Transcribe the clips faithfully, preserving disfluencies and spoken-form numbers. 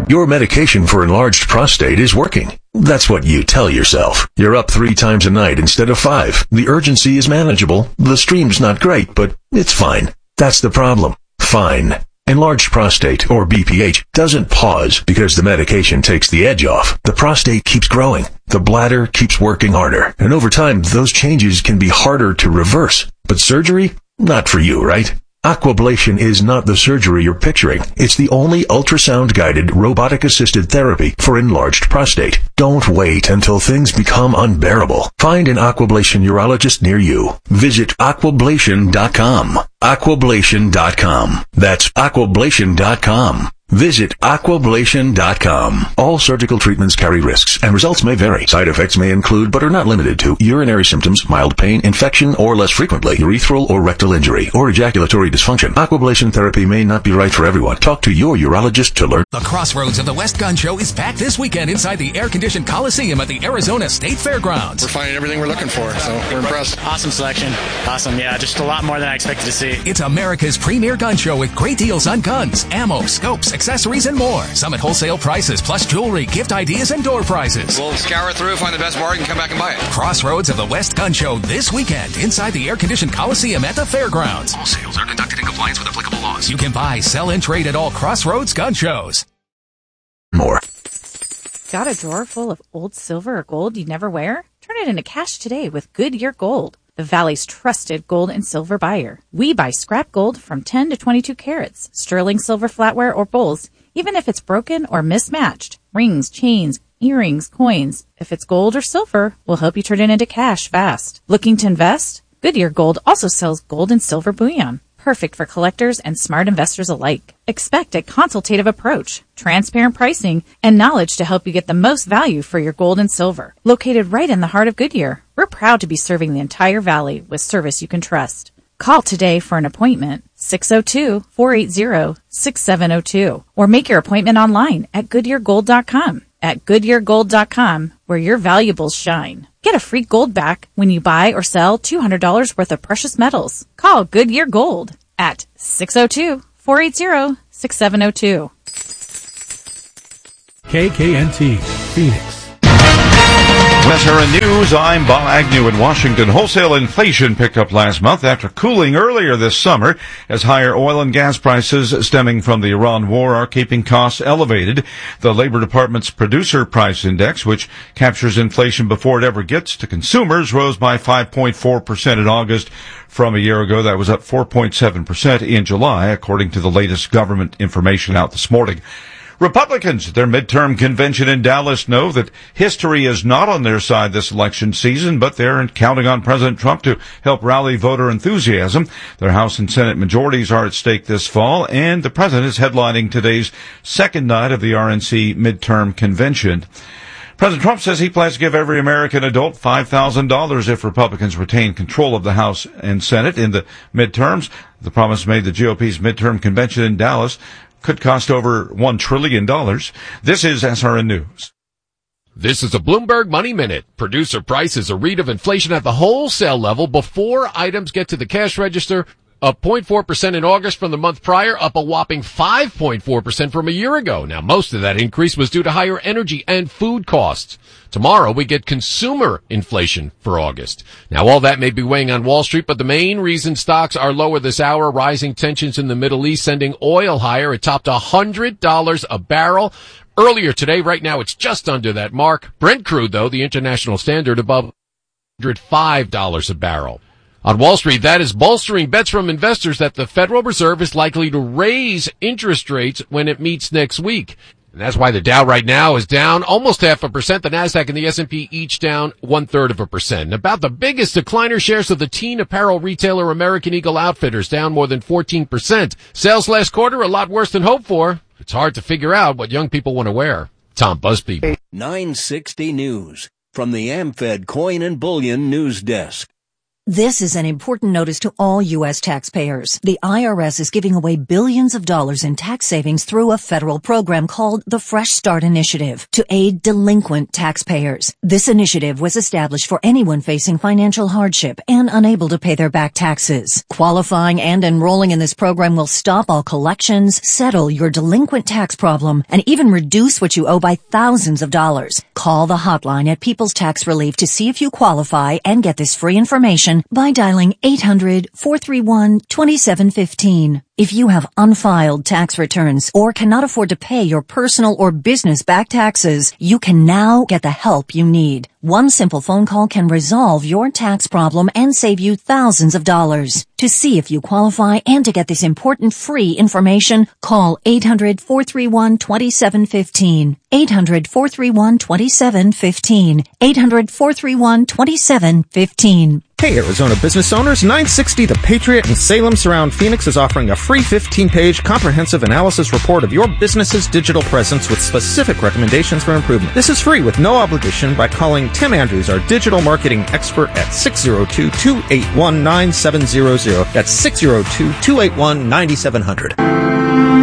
Your medication for enlarged prostate is working. That's what you tell yourself. You're up three times a night instead of five. The urgency is manageable. The stream's not great, but it's fine. That's the problem. Fine. Enlarged prostate, or B P H, doesn't pause because the medication takes the edge off. The prostate keeps growing. The bladder keeps working harder. And over time, those changes can be harder to reverse. But surgery? Not for you, right? Aquablation is not the surgery you're picturing. It's the only ultrasound-guided, robotic-assisted therapy for enlarged prostate. Don't wait until things become unbearable. Find an Aquablation urologist near you. Visit aquablation dot com. aquablation dot com. That's aquablation dot com. Visit aquablation dot com. All surgical treatments carry risks, and results may vary. Side effects may include, but are not limited to, urinary symptoms, mild pain, infection, or less frequently, urethral or rectal injury, or ejaculatory dysfunction. Aquablation therapy may not be right for everyone. Talk to your urologist to learn. The Crossroads of the West Gun Show is back this weekend inside the air-conditioned Coliseum at the Arizona State Fairgrounds. We're finding everything we're looking for, so we're impressed. Awesome selection. Awesome, yeah, just a lot more than I expected to see. It's America's premier gun show with great deals on guns, ammo, scopes, accessories, and more. Some at wholesale prices, plus jewelry, gift ideas, and door prizes. We'll scour through, find the best bargain, come back and buy it. Crossroads of the West Gun Show this weekend inside the air-conditioned Coliseum at the Fairgrounds. All sales are conducted in compliance with applicable laws. You can buy, sell, and trade at all Crossroads gun shows. More. Got a drawer full of old silver or gold you never wear? Turn it into cash today with Goodyear Gold, the Valley's trusted gold and silver buyer. We buy scrap gold from ten to twenty-two carats, sterling silver flatware or bowls, even if it's broken or mismatched. Rings, chains, earrings, coins. If it's gold or silver, we'll help you turn it into cash fast. Looking to invest? Goodyear Gold also sells gold and silver bullion. Perfect for collectors and smart investors alike. Expect a consultative approach, transparent pricing, and knowledge to help you get the most value for your gold and silver. Located right in the heart of Goodyear, we're proud to be serving the entire valley with service you can trust. Call today for an appointment, six oh two, four eight zero, six seven oh two, or make your appointment online at goodyear gold dot com. At goodyear gold dot com, where your valuables shine. Get a free gold back when you buy or sell two hundred dollars worth of precious metals. Call Goodyear Gold at six oh two, four eight zero, six seven oh two. K K N T, Phoenix. West Herron News, I'm Bob Agnew in Washington. Wholesale inflation picked up last month after cooling earlier this summer as higher oil and gas prices stemming from the Iran war are keeping costs elevated. The Labor Department's Producer Price Index, which captures inflation before it ever gets to consumers, rose by five point four percent in August from a year ago. That was up four point seven percent in July, according to the latest government information out this morning. Republicans at their midterm convention in Dallas know that history is not on their side this election season, but they're counting on President Trump to help rally voter enthusiasm. Their House and Senate majorities are at stake this fall, and the president is headlining today's second night of the R N C midterm convention. President Trump says he plans to give every American adult five thousand dollars if Republicans retain control of the House and Senate in the midterms. The promise made the G O P's midterm convention in Dallas could cost over one trillion dollars. This is S R N News. This is a Bloomberg Money Minute. Producer Price is a read of inflation at the wholesale level before items get to the cash register. Up zero point four percent in August from the month prior, up a whopping five point four percent from a year ago. Now, most of that increase was due to higher energy and food costs. Tomorrow, we get consumer inflation for August. Now, all that may be weighing on Wall Street, but the main reason stocks are lower this hour, rising tensions in the Middle East, sending oil higher. It topped one hundred dollars a barrel earlier today. Right now, it's just under that mark. Brent crude, though, the international standard, above one hundred five dollars a barrel. On Wall Street, that is bolstering bets from investors that the Federal Reserve is likely to raise interest rates when it meets next week. And that's why the Dow right now is down almost half a percent. The Nasdaq and the S and P each down one third of a percent. And about the biggest decliner shares of the teen apparel retailer American Eagle Outfitters, down more than fourteen percent. Sales last quarter a lot worse than hoped for. It's hard to figure out what young people want to wear. Tom Busby. nine sixty News from the AmFed Coin and Bullion News Desk. This is an important notice to all U S taxpayers. The I R S is giving away billions of dollars in tax savings through a federal program called the Fresh Start Initiative to aid delinquent taxpayers. This initiative was established for anyone facing financial hardship and unable to pay their back taxes. Qualifying and enrolling in this program will stop all collections, settle your delinquent tax problem, and even reduce what you owe by thousands of dollars. Call the hotline at People's Tax Relief to see if you qualify and get this free information by dialing eight hundred, four three one, two seven one five. If you have unfiled tax returns or cannot afford to pay your personal or business back taxes, you can now get the help you need. One simple phone call can resolve your tax problem and save you thousands of dollars. To see if you qualify and to get this important free information, call eight hundred, four three one, two seven one five. eight hundred, four three one, two seven one five. eight hundred, four three one, two seven one five. Hey, Arizona business owners, nine sixty The Patriot in Salem Surround Phoenix is offering a free fifteen-page comprehensive analysis report of your business's digital presence with specific recommendations for improvement. This is free with no obligation by calling Tim Andrews, our digital marketing expert, at six oh two, two eight one, nine seven zero zero. That's six oh two, two eight one, nine seven zero zero.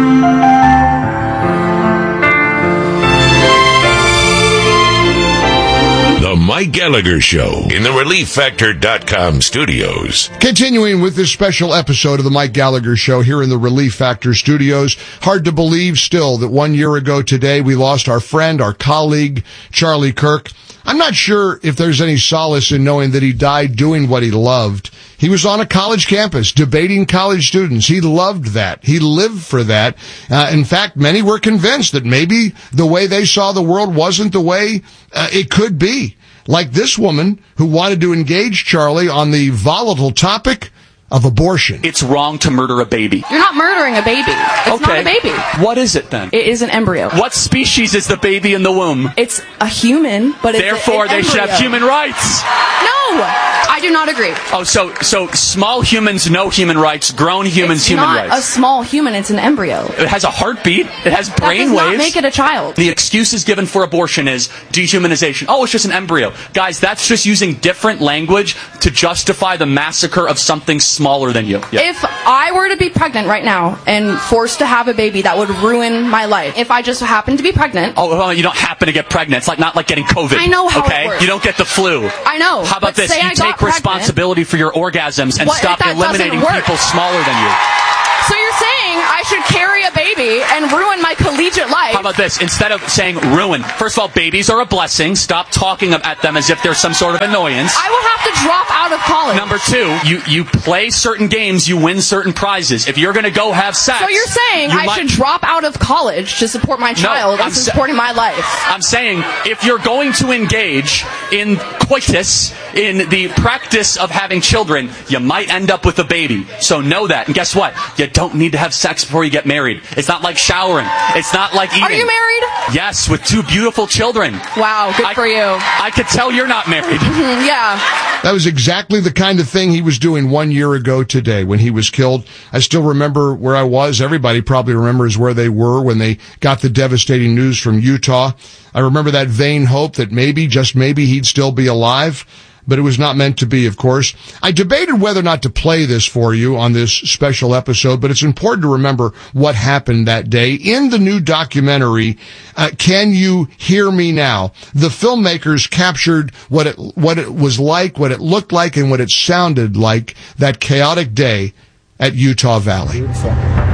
The Mike Gallagher Show in the Relief Factor dot com studios. Continuing with this special episode of the Mike Gallagher Show here in the Relief Factor studios. Hard to believe still that one year ago today we lost our friend, our colleague, Charlie Kirk. I'm not sure if there's any solace in knowing that he died doing what he loved. He was on a college campus debating college students. He loved that. He lived for that. Uh, in fact, many were convinced that maybe the way they saw the world wasn't the way uh, it could be. Like this woman who wanted to engage Charlie on the volatile topic of abortion. It's wrong to murder a baby. You're not murdering a baby. It's okay. not a baby. What is it then? It is an embryo. What species is the baby in the womb? It's a human, but it's Therefore, a, they should have human rights. No, I do not agree. Oh, so so small humans, no human rights. Grown humans, it's human not rights. A small human. It's an embryo. It has a heartbeat. It has brain that does waves. Not make it a child. The excuses given for abortion is dehumanization. Oh, it's just an embryo. Guys, that's just using different language to justify the massacre of something smaller than you. Yeah. If I were to be pregnant right now and forced to have a baby, that would ruin my life. If I just happened to be pregnant. Oh, well, you don't happen to get pregnant. It's like not like getting COVID. I know how okay? it works. You don't get the flu. I know. How about this? Say You I take responsibility for your orgasms and what stop eliminating people smaller than you. So you're saying I should carry a baby and ruin my collegiate life? How about this? Instead of saying ruin, first of all, babies are a blessing. Stop talking at them as if they're some sort of annoyance. I will have to drop out of college. Number two, you, you play certain games, you win certain prizes. If you're going to go have sex... So you're saying you I might... should drop out of college to support my child no, and supporting sa- my life? I'm saying if you're going to engage in coitus, in the practice of having children, you might end up with a baby. So know that. And guess what? You don't need to have sex before you get married. It's not like showering. It's not like eating. Are you married? Yes, with two beautiful children. Wow, good I, for you. I could tell you're not married. Mm-hmm, yeah. That was exactly the kind of thing he was doing one year ago today when he was killed. I still remember where I was. Everybody probably remembers where they were when they got the devastating news from Utah. I remember that vain hope that maybe, just maybe, he'd still be alive. But it was not meant to be, of course. I debated whether or not to play this for you on this special episode, but it's important to remember what happened that day. In the new documentary, uh, Can You Hear Me Now?, the filmmakers captured what it, what it was like, what it looked like, and what it sounded like that chaotic day at Utah Valley. Beautiful.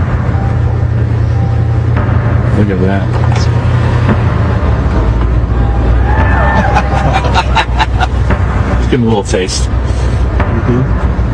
Look at that. Give him a little taste. Mm-hmm.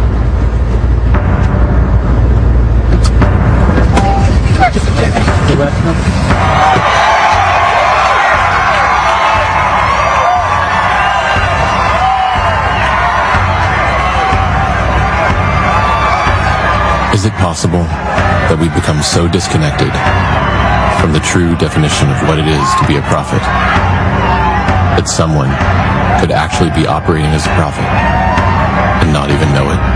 Is it possible that we've become so disconnected from the true definition of what it is to be a prophet that someone could actually be operating as a prophet and not even know it?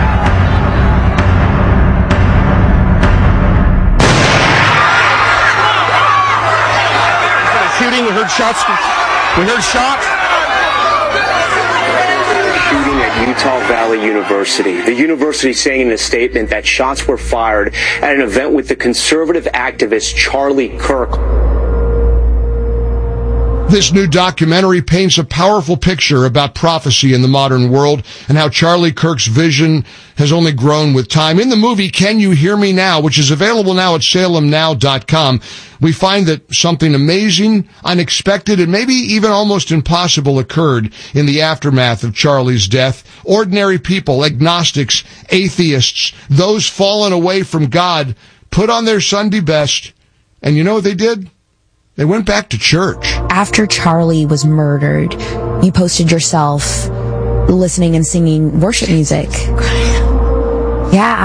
Shooting, we heard shots. We heard shots. Shooting at Utah Valley University. The university saying in a statement that shots were fired at an event with the conservative activist Charlie Kirk. This new documentary paints a powerful picture about prophecy in the modern world and how Charlie Kirk's vision has only grown with time. In the movie Can You Hear Me Now, which is available now at salem now dot com, we find that something amazing, unexpected, and maybe even almost impossible occurred in the aftermath of Charlie's death. Ordinary people, agnostics, atheists, those fallen away from God, put on their Sunday best, and you know what they did? They went back to church. After Charlie was murdered, you posted yourself listening and singing worship music. Yeah.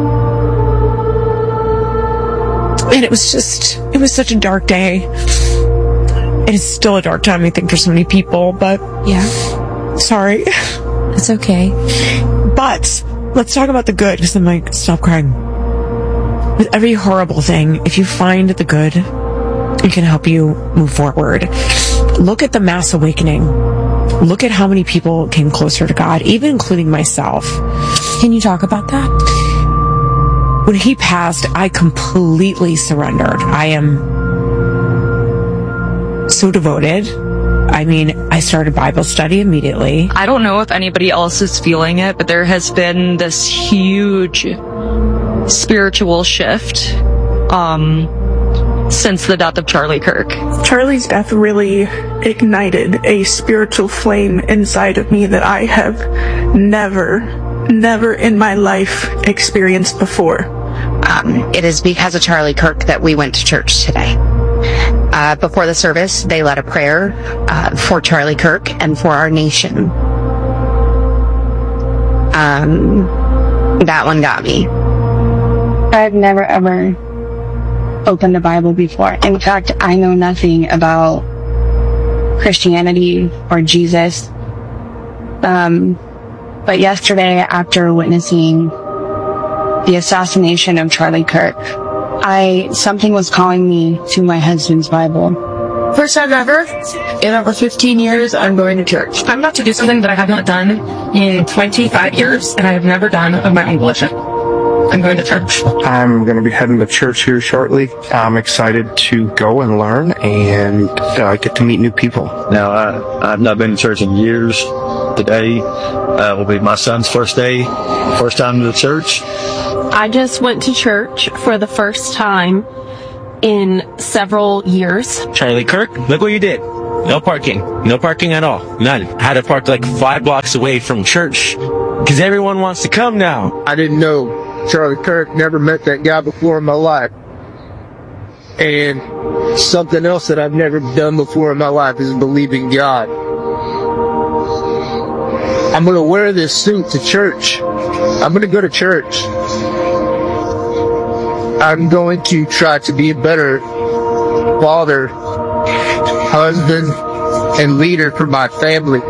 And it was just, it was such a dark day. It is still a dark time, I think, for so many people, but yeah. Sorry. It's okay. But let's talk about the good, because I'm like, stop crying. With every horrible thing, if you find the good, it can help you move forward. Look at the mass awakening. Look at how many people came closer to God, even including myself. Can you talk about that? When he passed, I completely surrendered. I am so devoted. I mean, I started Bible study immediately. I don't know if anybody else is feeling it, but there has been this huge spiritual shift. Um... since the death of Charlie Kirk. Charlie's death really ignited a spiritual flame inside of me that I have never, never in my life experienced before. Um, it is because of Charlie Kirk that we went to church today. Uh, before the service, they led a prayer uh, for Charlie Kirk and for our nation. Um, that one got me. I've never ever opened the Bible before. In fact, I know nothing about Christianity or Jesus. Um, but yesterday, after witnessing the assassination of Charlie Kirk, I something was calling me to my husband's Bible. First time ever, in over fifteen years, I'm going to church. I'm about to do something that I have not done in twenty-five years, and I have never done of my own volition. I'm going to church. I'm going to be heading to church here shortly. I'm excited to go and learn and uh, get to meet new people. Now, I, I've not been to church in years. Today uh, will be my son's first day, first time to the church. I just went to church for the first time in several years. Charlie Kirk, look what you did. No parking. No parking at all. None. I had to park like five blocks away from church because everyone wants to come now. I didn't know Charlie Kirk, never met that guy before in my life. And something else that I've never done before in my life is believe in God. I'm going to wear this suit to church. I'm going to go to church. I'm going to try to be a better father, husband, and leader for my family.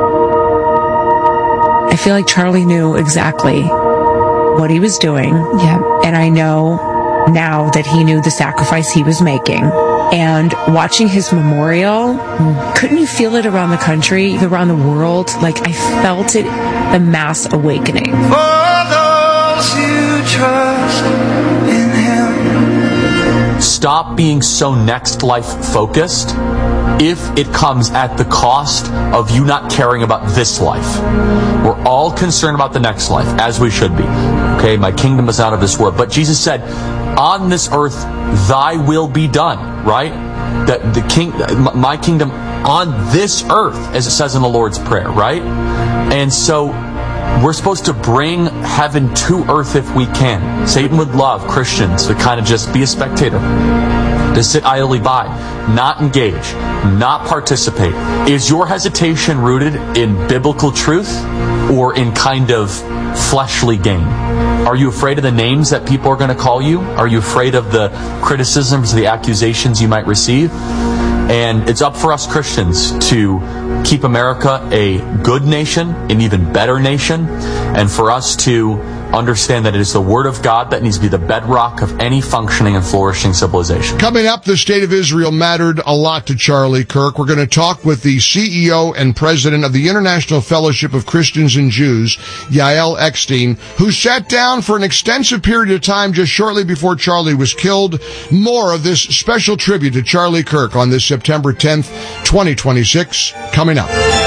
I feel like Charlie knew exactly what he was doing. Yeah. And I know now that he knew the sacrifice he was making. And watching his memorial, mm. couldn't you feel it around the country, around the world? Like, I felt it, the mass awakening. For those who trust in Him. Stop being so next life focused if it comes at the cost of you not caring about this life. We're all concerned about the next life, as we should be. Okay, my kingdom is out of this world. But Jesus said, on this earth, thy will be done, right? That the king, my kingdom on this earth, as it says in the Lord's Prayer, right? And so we're supposed to bring heaven to earth if we can. Satan would love Christians to kind of just be a spectator, to sit idly by, not engage, not participate. Is your hesitation rooted in biblical truth or in kind of fleshly gain? Are you afraid of the names that people are going to call you? Are you afraid of the criticisms, the accusations you might receive? And it's up for us Christians to keep America a good nation, an even better nation, and for us to understand that it is the Word of God that needs to be the bedrock of any functioning and flourishing civilization. Coming up, the state of Israel mattered a lot to Charlie Kirk. We're going to talk with the C E O and president of the International Fellowship of Christians and Jews, Yael Eckstein, who sat down for an extensive period of time just shortly before Charlie was killed. More of this special tribute to Charlie Kirk on this September tenth, twenty twenty-six, coming up.